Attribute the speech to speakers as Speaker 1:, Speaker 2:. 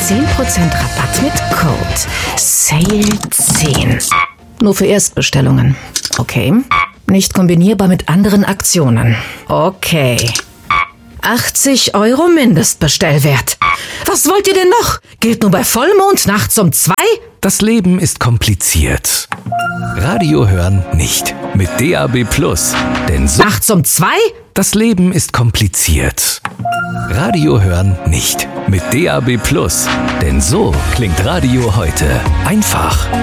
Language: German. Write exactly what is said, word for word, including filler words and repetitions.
Speaker 1: zehn Prozent Rabatt mit Code Sale zehn. Nur für Erstbestellungen. Okay. Nicht kombinierbar mit anderen Aktionen. Okay. achtzig Euro Mindestbestellwert. Was wollt ihr denn noch? Gilt nur bei Vollmond nachts um zwei?
Speaker 2: Das Leben ist kompliziert. Radio hören nicht. Mit D A B Plus. Denn so...
Speaker 1: Nachts um zwei?
Speaker 2: Das Leben ist kompliziert. Radio hören nicht. Mit D A B Plus. Denn so klingt Radio heute. Einfach.